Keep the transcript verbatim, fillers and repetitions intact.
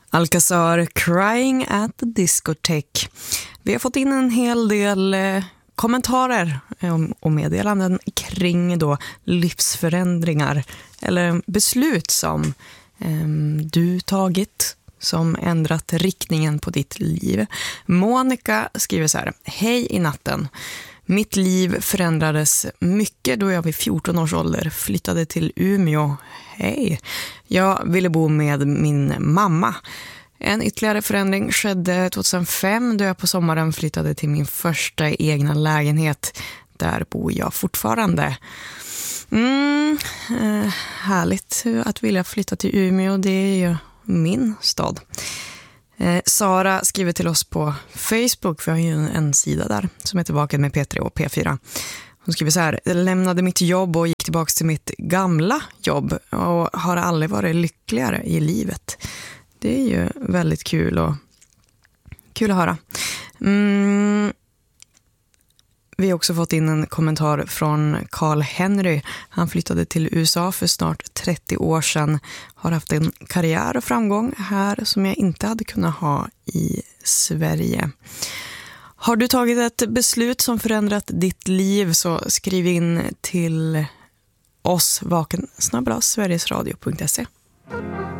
Alcazar, Crying at the Discotheque. Vi har fått in en hel del eh, kommentarer och meddelanden kring då livsförändringar eller beslut som eh, du tagit som ändrat riktningen på ditt liv. Monica skriver så här: hej i natten. Mitt liv förändrades mycket då jag vid fjorton års ålder flyttade till Umeå. Hej. Jag ville bo med min mamma. En ytterligare förändring skedde tjugohundrafem då jag på sommaren flyttade till min första egna lägenhet. Där bor jag fortfarande. Mm, eh, härligt att vilja flytta till Umeå. Det är ju min stad. Eh, Sara skriver till oss på Facebook. Vi har ju en, en sida där som heter Vaken med P tre och P fyra. Hon skriver så här: jag lämnade mitt jobb och gick tillbaka till mitt gamla jobb och har aldrig varit lyckligare i livet. Det är ju väldigt kul och kul att höra. Mm. Vi har också fått in en kommentar från Carl Henry. Han flyttade till U S A för snart trettio år sedan. Har haft en karriär och framgång här som jag inte hade kunnat ha i Sverige. Har du tagit ett beslut som förändrat ditt liv, så skriv in till oss vaken snabel-a sverigesradio punkt se.